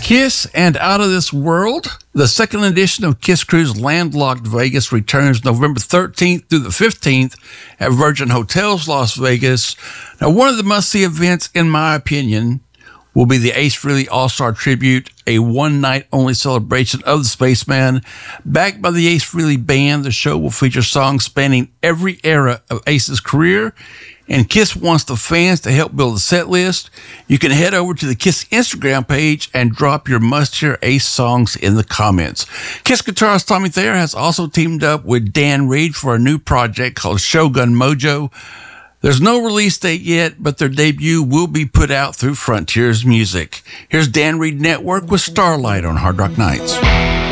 Kiss and Out of This World. The second edition of Kiss Cruise Landlocked Vegas returns November 13th through the 15th at Virgin Hotels Las Vegas. Now, one of the must-see events, in my opinion, will be the Ace Frehley All-Star Tribute, a one-night-only celebration of the Spaceman. Backed by the Ace Frehley Band, the show will feature songs spanning every era of Ace's career, and Kiss wants the fans to help build a set list. You can head over to the Kiss Instagram page and drop your must-hear Ace songs in the comments. Kiss guitarist Tommy Thayer has also teamed up with Dan Reed for a new project called Shogun Mojo. There's no release date yet, but their debut will be put out through Frontiers Music. Here's Dan Reed Network with Starlight on Hard Rock Nights.